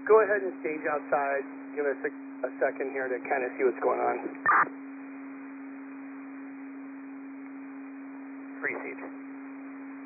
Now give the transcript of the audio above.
go ahead and stage outside. Give us a second here to kind of see what's going on. Free seat.